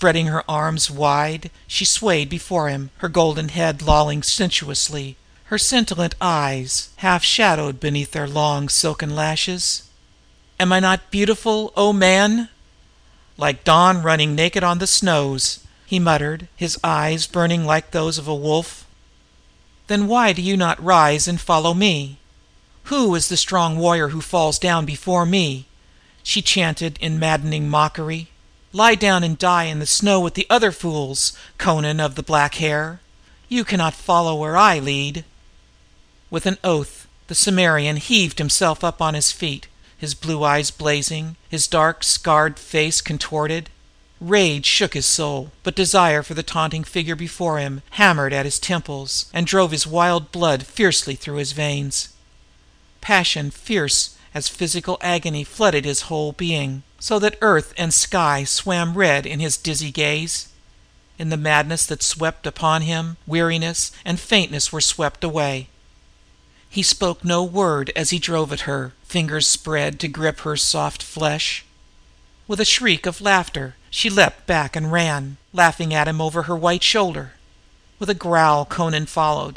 Spreading her arms wide, she swayed before him, her golden head lolling sensuously, her scintillant eyes half shadowed beneath their long silken lashes. "Am I not beautiful, O man?" "Like dawn running naked on the snows," he muttered, his eyes burning like those of a wolf. "Then why do you not rise and follow me? Who is the strong warrior who falls down before me?" she chanted in maddening mockery. "Lie down and die in the snow with the other fools, Amon of the black hair. You cannot follow where I lead." With an oath, the Cimmerian heaved himself up on his feet, his blue eyes blazing, his dark, scarred face contorted. Rage shook his soul, but desire for the taunting figure before him hammered at his temples and drove his wild blood fiercely through his veins. Passion fierce as physical agony flooded his whole being, so that earth and sky swam red in his dizzy gaze. In the madness that swept upon him, weariness and faintness were swept away. He spoke no word as he drove at her, fingers spread to grip her soft flesh. With a shriek of laughter, she leapt back and ran, laughing at him over her white shoulder. With a growl, Amon followed.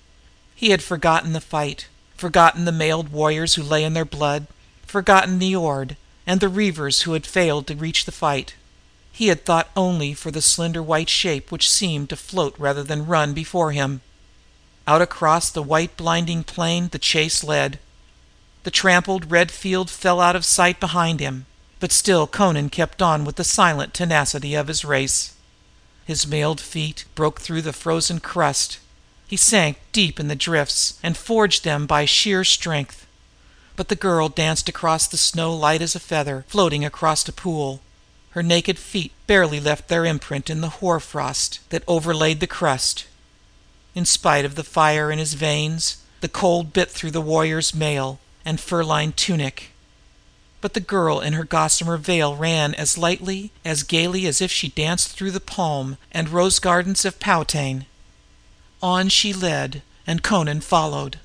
He had forgotten the fight, forgotten the mailed warriors who lay in their blood, forgotten Niord and the Reavers who had failed to reach the fight. He had thought only for the slender white shape which seemed to float rather than run before him. Out across the white blinding plain the chase led. The trampled red field fell out of sight behind him, but still Amon kept on with the silent tenacity of his race. His mailed feet broke through the frozen crust. He sank deep in the drifts and forged them by sheer strength. But the girl danced across the snow light as a feather floating across a pool. Her naked feet barely left their imprint in the hoar frost that overlaid the crust. In spite of the fire in his veins, the cold bit through the warrior's mail and fur-lined tunic. But the girl in her gossamer veil ran as lightly, as gaily as if she danced through the palm and rose gardens of Powhatan. On she led, and Amon followed.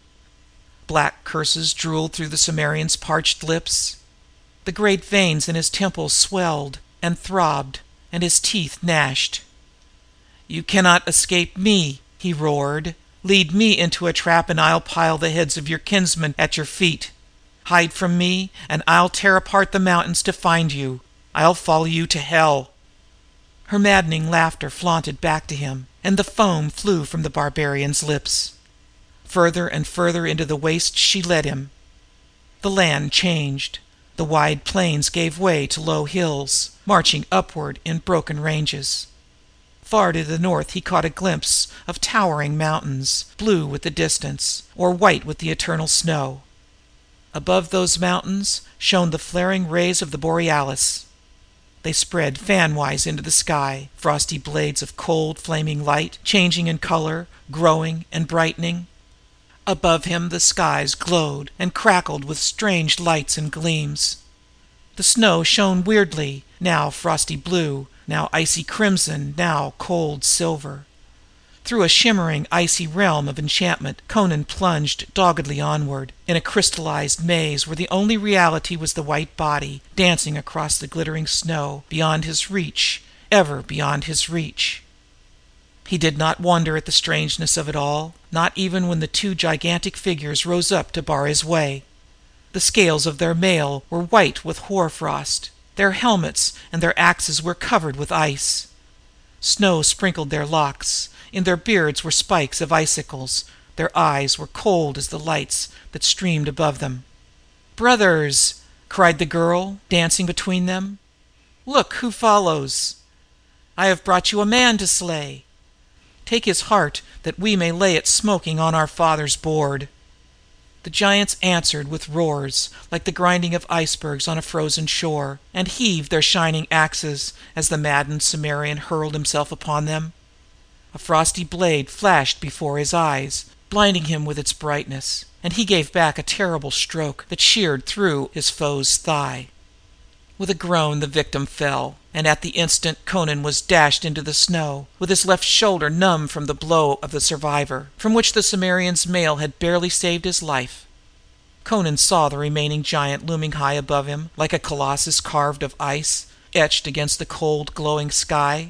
Black curses drooled through the Cimmerian's parched lips. The great veins in his temples swelled and throbbed, and his teeth gnashed. "You cannot escape me," he roared. "Lead me into a trap and I'll pile the heads of your kinsmen at your feet. Hide from me and I'll tear apart the mountains to find you. I'll follow you to hell." Her maddening laughter flaunted back to him, and the foam flew from the barbarian's lips. Further and further into the waste she led him. The land changed. The wide plains gave way to low hills, marching upward in broken ranges. Far to the north he caught a glimpse of towering mountains, blue with the distance, or white with the eternal snow. Above those mountains shone the flaring rays of the borealis. They spread fanwise into the sky, frosty blades of cold, flaming light, changing in color, growing and brightening. Above him the skies glowed and crackled with strange lights and gleams. The snow shone weirdly, now frosty blue, now icy crimson, now cold silver. Through a shimmering, icy realm of enchantment, Amon plunged doggedly onward, in a crystallized maze where the only reality was the white body, dancing across the glittering snow, beyond his reach, ever beyond his reach. He did not wonder at the strangeness of it all, not even when the two gigantic figures rose up to bar his way. The scales of their mail were white with hoar frost, their helmets and their axes were covered with ice. Snow sprinkled their locks. In their beards were spikes of icicles. Their eyes were cold as the lights that streamed above them. "Brothers!" cried the girl, dancing between them. "Look who follows! I have brought you a man to slay. Take his heart that we may lay it smoking on our father's board." The giants answered with roars like the grinding of icebergs on a frozen shore, and heaved their shining axes as the maddened Cimmerian hurled himself upon them. A frosty blade flashed before his eyes, blinding him with its brightness, and he gave back a terrible stroke that sheared through his foe's thigh. With a groan the victim fell, and at the instant Amon was dashed into the snow, with his left shoulder numb from the blow of the survivor, from which the Cimmerian's mail had barely saved his life. Amon saw the remaining giant looming high above him, like a colossus carved of ice, etched against the cold, glowing sky.